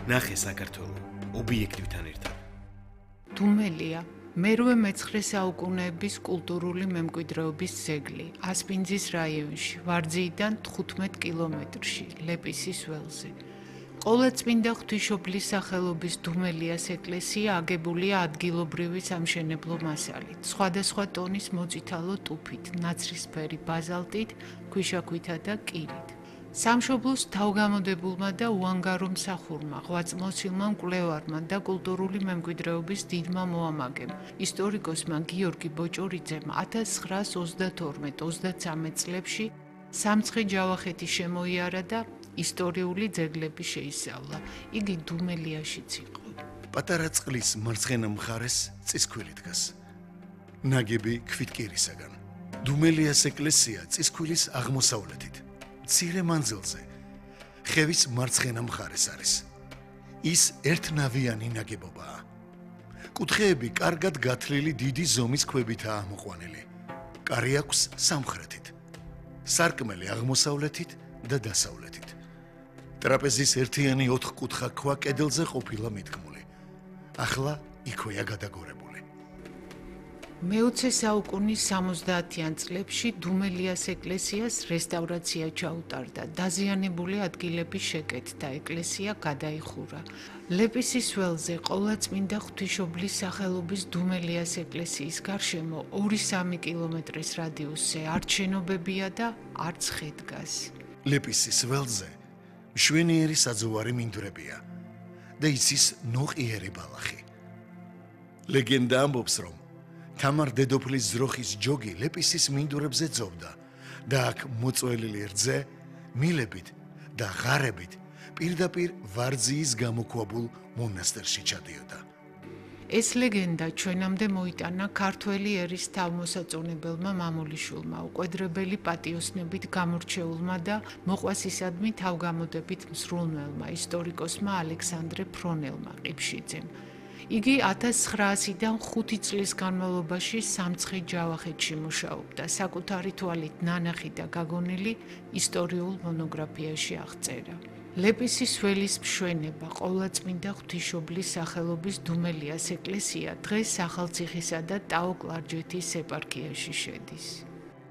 ნახე საქართველო ობიექტივთან ერთად. დუმელია მერვე მე-9 საუკუნეების კულტურული მემკვიდრეობის ძეგლი ასპინძის რაიონში, ვარძიიდან 15 კილომეტრში, ლეპისის ველზე. ყოვლადწმინდა ღვთისმშობლის სახელობის დუმელიას ეკლესია აგებულია ადგილობრივი სამშენებლო მასალით, სხვადასხვა ტონის მოწითალო ტუფით, ნაცრისფერი ბაზალტით, ქვიშაქვითა და კირით. სამშობლოს თავგამოდებულმა და უანგარო მსახურმა, ღვაწლმოსილმა მკვლევარმა და კულტურული მემკვიდრეობის დიდმა მოამაგემ, ისტორიკოსმა გიორგი ბოჭორიძემ 1932-33 წლებში სამცხე ჯავახეთი შემოიარა და ისტორიული ძეგლები შეისწავლა. იგი დუმელიაშიც იყო. პატარა წყლის მარცხენა მხარეს წისქვილი დგას. ნაგები ქვითკირისაგან. დუმელიას ეკლესია წისქვილის აღმოსავლეთით. მცირე მანძილზე ხევის მარცხენა მხარეს არის. ის ერთნავიანი ნაგებობაა. კუთხეები კარგად გათლილი დიდი ზომის ქვებითაა ამოყვანილი. კარი აქვს სამხრეთით. სარკმელი აღმოსავლეთით და დასავლეთით. ტრაპეზის ერთიანი ოთხკუთხა ქვა კედელზე ყოფილა მიდგმული. ახლა იქვეა გადაგორებული. მე-20 საუკუნის 70-იან წლებში დუმელიას ეკლესიას რესტავრაცია ჩაუტარდა, დაზიანებული ადგილები შეკეთდა, ეკლესია გადაიხურა. ლეპისის ველზე ყოვლადწმინდა ღვთისმშობლის სახელობის დუმელიას ეკლესიის გარშემო 2-3 კილომეტრის რადიუსზე არც შენობებია და არც ხე დგას. ლეპისის ველზე მშვენიერი საძოვარი მინდვრებია და იცის ნოყიერი ბალახი. ლეგენდა ამბობს, რომ თამარ დედოფლის ძროხის ჯოგი ლეპისის მინდვრებზე ძოვდა და აქ მოწველილი რძე მილებით და ღარებით პირდაპირ ვარძიის გამოქვაბულ მონასტერში ჩადიოდა. ეს ლეგენდა ჩვენამდე მოიტანა ქართველი ერის თავმოსაწონებელმა მამულიშვილმა, უყვედრებელი პატიოსნებით გამორჩეულმა და მოყვასისადმი თავგამოდებით მსრულნელმა ისტორიკოსმა ალექსანდრე ფრონელმა ყიფშიძემ. იგი 1900-დან 5 წლის განმავლობაში სამცხე ჯავახეთში მუშაობდა, საკუთარი თვალით ნანახი და გაგონილი ისტორიულ მონოგრაფიაში აღწერა. ლეპისის ველის მშვენება, ყოვლადწმინდა ღვთისმშობლის სახელობის დუმელიას ეკლესია დღეს ახალციხისა და ტაო-კლარჯეთის ეპარქიაში შედის.